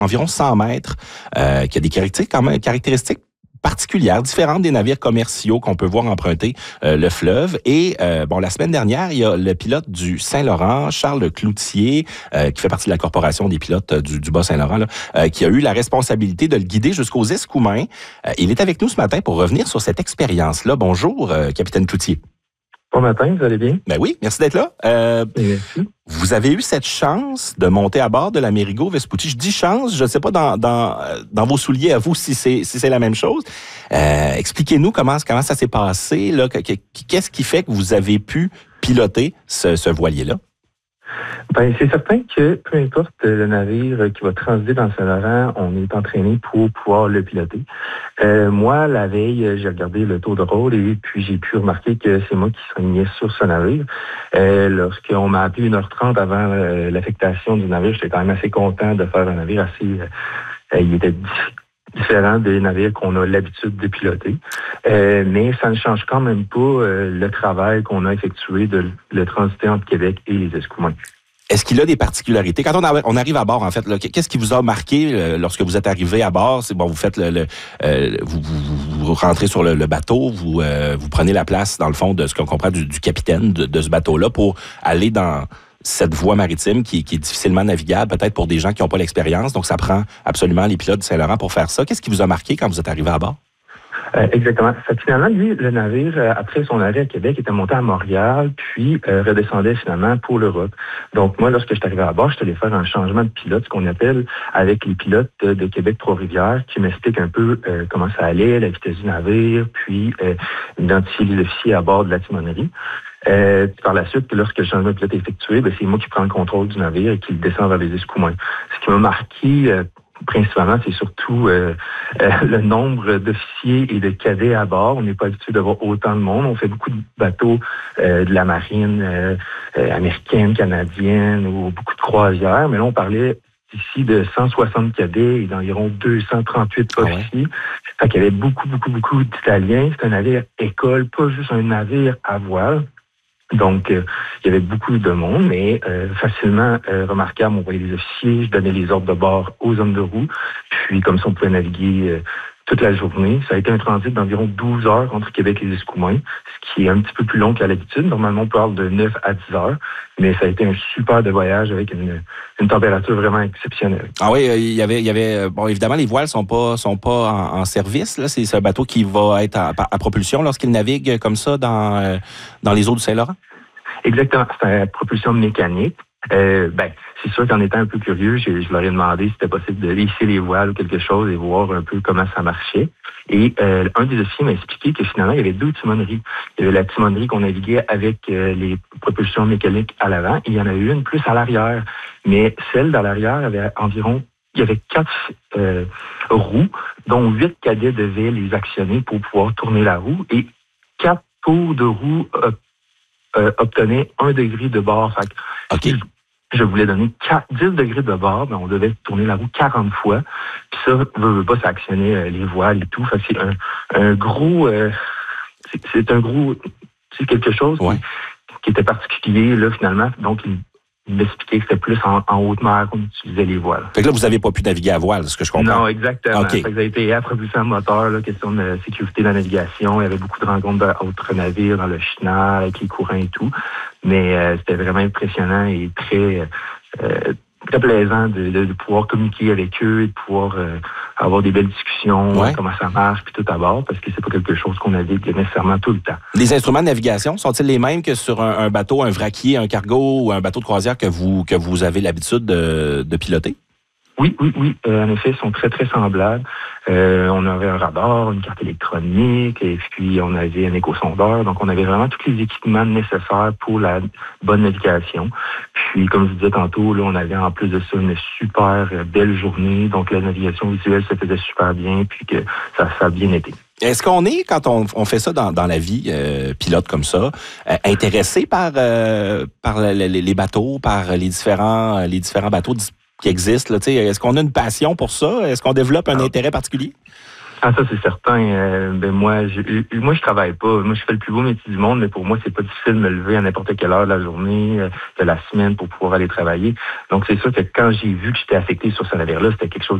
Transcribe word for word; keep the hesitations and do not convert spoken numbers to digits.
environ cent mètres, euh, qui a des caractéristiques quand même caractéristiques particulières, différentes des navires commerciaux qu'on peut voir emprunter euh, le fleuve. Et euh, bon, la semaine dernière, il y a le pilote du Saint-Laurent, Charles Cloutier, euh, qui fait partie de la corporation des pilotes du, du Bas-Saint-Laurent, là, euh, qui a eu la responsabilité de le guider jusqu'aux Escoumins. Euh, il est avec nous ce matin pour revenir sur cette expérience-là. Bonjour, euh, capitaine Cloutier. Bon matin, vous allez bien? Ben oui, merci d'être là. Euh, merci. Vous avez eu cette chance de monter à bord de l'Amerigo Vespucci. Je dis chance, je ne sais pas dans, dans, dans vos souliers à vous si c'est, si c'est la même chose. Euh, expliquez-nous comment, comment ça s'est passé. Là, qu'est-ce qui fait que vous avez pu piloter ce, ce voilier-là? Ben, c'est certain que peu importe le navire qui va transiter dans le Saint-Laurent, on est entraîné pour pouvoir le piloter. Euh, moi, la veille, j'ai regardé le tour de rôle et puis j'ai pu remarquer que c'est moi qui s'alignais sur ce navire. Euh, lorsqu'on m'a appelé une heure trente avant euh, l'affectation du navire, j'étais quand même assez content de faire un navire assez... Euh, il était différent des navires qu'on a l'habitude de piloter. Euh, mais ça ne change quand même pas euh, le travail qu'on a effectué de le transiter entre Québec et les Escoumins. Est-ce qu'il a des particularités? Quand on, a, on arrive à bord, en fait, là, qu'est-ce qui vous a marqué euh, lorsque vous êtes arrivé à bord? C'est bon, vous faites le, le euh, vous, vous, vous rentrez sur le, le bateau, vous euh, vous prenez la place dans le fond de ce qu'on comprend du, du capitaine de, de ce bateau-là pour aller dans cette voie maritime qui, qui est difficilement navigable, peut-être pour des gens qui n'ont pas l'expérience. Donc, ça prend absolument les pilotes du Saint-Laurent pour faire ça. Qu'est-ce qui vous a marqué quand vous êtes arrivé à bord? Euh, exactement. Fait que finalement, lui, le navire, euh, après son arrêt à Québec, était monté à Montréal, puis euh, redescendait finalement pour l'Europe. Donc, moi, lorsque je suis arrivé à bord, je suis allé faire un changement de pilote, ce qu'on appelle avec les pilotes de, de Québec-Trois-Rivières, qui m'expliquent un peu euh, comment ça allait, la vitesse du navire, puis euh, identifier les officiers à bord de la timonerie. Euh, par la suite, lorsque le changement de pilote est effectué, ben, c'est moi qui prends le contrôle du navire et qui le descend vers les Escoumins. Ce qui m'a marqué... Euh, Principalement, c'est surtout euh, euh, le nombre d'officiers et de cadets à bord. On n'est pas habitué d'avoir autant de monde. On fait beaucoup de bateaux euh, de la marine euh, euh, américaine, canadienne ou beaucoup de croisières. Mais là, on parlait ici de cent soixante cadets et d'environ deux cent trente-huit officiers. Fait qu'il y avait beaucoup, beaucoup, beaucoup d'Italiens. C'est un navire école, pas juste un navire à voile. Donc, euh, il y avait beaucoup de monde, mais euh, facilement euh, remarquable. On voyait les officiers, je donnais les ordres de bord aux hommes de roue. Puis, comme ça, on pouvait naviguer euh, toute la journée. Ça a été un transit d'environ douze heures entre Québec et les Escoumins, ce qui est un petit peu plus long qu'à l'habitude. Normalement, on parle de neuf à dix heures, mais ça a été un super de voyage avec une, une température vraiment exceptionnelle. Ah oui, il y avait, il y avait, bon, évidemment, les voiles sont pas, sont pas en, en service. Là, c'est, c'est un bateau qui va être à, à propulsion lorsqu'il navigue comme ça dans, euh, dans les eaux du Saint-Laurent. Exactement, c'est une propulsion mécanique. Euh, ben, c'est sûr qu'en étant un peu curieux, je, je leur ai demandé si c'était possible de lisser les voiles ou quelque chose et voir un peu comment ça marchait. Et euh, un des officiers m'a expliqué que finalement, il y avait deux timoneries. Il y avait la timonerie qu'on naviguait avec euh, les propulsions mécaniques à l'avant et il y en avait une plus à l'arrière. Mais celle d'à l'arrière avait environ, il y avait quatre euh, roues, dont huit cadets devaient les actionner pour pouvoir tourner la roue et quatre tours de roue euh, Euh, obtenait un degré de bord. Fait que okay. je, je voulais donner quatre, dix degrés de bord, mais on devait tourner la roue quarante fois. Puis ça, veut, veut pas, ça actionnait euh, les voiles et tout. Fait que c'est un, un gros... Euh, c'est, c'est un gros... C'est quelque chose ouais. qui, qui était particulier, là, finalement. Donc, il, il m'expliquait que c'était plus en, en haute mer qu'on utilisait les voiles. Fait que là, vous n'avez pas pu naviguer à voile, c'est ce que je comprends. Non, exactement. Okay. Fait que ça a été à propulsion moteur, là, question de sécurité de la navigation. Il y avait beaucoup de rencontres d'autres navires dans le chenal, avec les courants et tout. Mais euh, c'était vraiment impressionnant et très, euh, très plaisant de, de, de pouvoir communiquer avec eux et de pouvoir euh, avoir des belles discussions, ouais. comment ça marche, puis tout à bord, parce que c'est pas quelque chose qu'on navigue nécessairement tout le temps. Les instruments de navigation sont-ils les mêmes que sur un, un bateau, un vraquier, un cargo ou un bateau de croisière que vous, que vous avez l'habitude de, de piloter? Oui, oui, oui. Euh, en effet, ils sont très, très semblables. Euh, on avait un radar, une carte électronique, et puis on avait un échosondeur. Donc, on avait vraiment tous les équipements nécessaires pour la bonne navigation. Puis, comme je vous disais tantôt, là, on avait en plus de ça une super belle journée. Donc, la navigation visuelle se faisait super bien, puis que ça, ça a bien été. Est-ce qu'on est, quand on, on fait ça dans, dans la vie, euh, pilote comme ça, euh, intéressé par, euh, par les, les bateaux, par les différents, les différents bateaux qui existent? Là, est-ce qu'on a une passion pour ça? Est-ce qu'on développe un ah. intérêt particulier? Ah, ça, c'est certain. Euh, ben moi, je, moi, je travaille pas. Moi, je fais le plus beau métier du monde, mais pour moi, c'est pas difficile de me lever à n'importe quelle heure de la journée, euh, de la semaine pour pouvoir aller travailler. Donc, c'est sûr que quand j'ai vu que j'étais affecté sur ce navire-là, c'était quelque chose